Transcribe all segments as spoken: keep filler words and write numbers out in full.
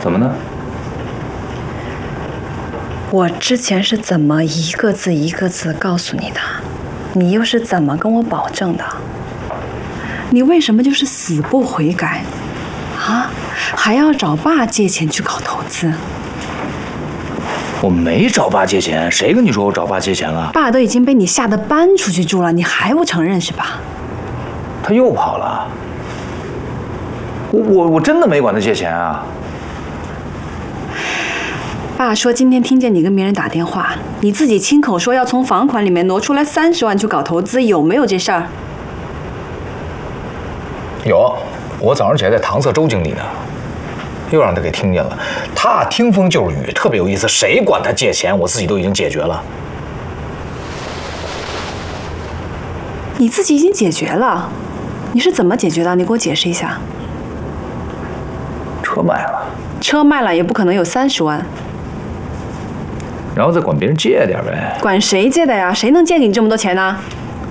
怎么呢？ 我之前是怎么一个字一个字告诉你的？你又是怎么跟我保证的？你为什么就是死不悔改？啊，还要找爸借钱去搞投资？ 我没找爸借钱，谁跟你说我找爸借钱了？ 爸都已经被你吓得搬出去住了，你还不承认是吧？ 他又跑了。我我我真的没管他借钱啊。 爸说今天听见你跟别人打电话，你自己亲口说要从房款里面挪出来三十万去搞投资，有没有这事儿？ 有，我早上起来在搪塞周经理呢，又让他给听见了。他听风就是雨，特别有意思。谁管他借钱，我自己都已经解决了。 你自己已经解决了？你是怎么解决的？你给我解释一下。 车卖了， 车卖了也不可能有三十万。 然后再管别人借点呗。 管谁借的呀？谁能借给你这么多钱呢？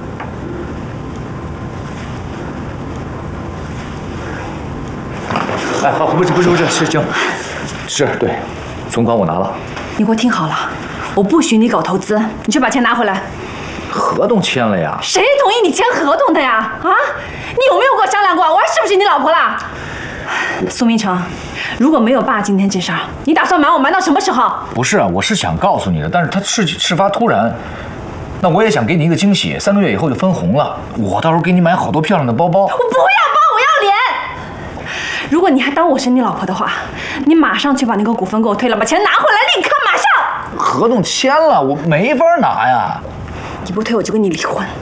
哎，好，不是不是不是，是行，是对，存款我拿了。 你给我听好了，我不许你搞投资，你去把钱拿回来。 合同签了呀。 谁同意你签合同的呀？啊，你有没有跟我商量过？我还是不是你老婆了？苏明成，如果没有爸今天这事儿，你打算瞒我瞒到什么时候？ 不是啊，我是想告诉你的，但是他事事发突然，那我也想给你一个惊喜，三个月以后就分红了，我到时候给你买好多漂亮的包包。 我不要包，我要脸！如果你还当我是你老婆的话，你马上去把那个股份给我退了，把钱拿回来，立刻马上。 合同签了，我没法拿呀。 你不退我就跟你离婚。